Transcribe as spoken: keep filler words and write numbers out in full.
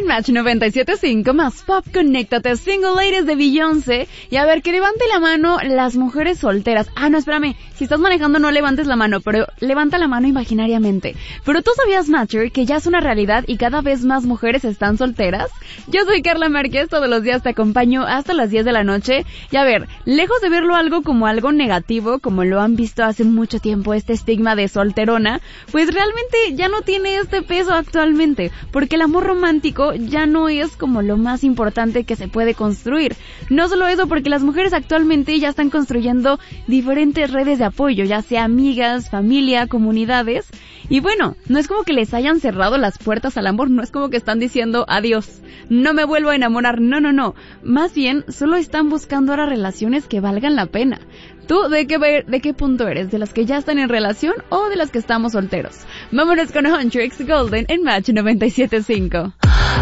Match noventa y siete punto cinco, más pop, conéctate, Single Ladies de Beyoncé. Y a ver, que levante la mano las mujeres solteras. Ah, no, espérame, si estás manejando no levantes la mano, pero levanta la mano imaginariamente. Pero tú sabías, Matcher, que ya es una realidad y cada vez más mujeres están solteras. Yo soy Carla Márquez, todos los días te acompaño hasta las diez de la noche. Y a ver, lejos de verlo algo como algo negativo, como lo han visto hace mucho tiempo, este estigma de solterona, pues realmente ya no tiene este peso actualmente, porque el amor romántico ya no es como lo más importante que se puede construir. No solo eso, porque las mujeres actualmente ya están construyendo diferentes redes de apoyo, ya sea amigas, familia, comunidades. Y bueno, no es como que les hayan cerrado las puertas al amor, no es como que están diciendo adiós, no me vuelvo a enamorar, no, no, no. Más bien, solo están buscando ahora relaciones que valgan la pena. ¿Tú de qué, de qué punto eres? ¿De las que ya están en relación o de las que estamos solteros? Vámonos con Huntrix Golden en Match noventa y siete punto cinco.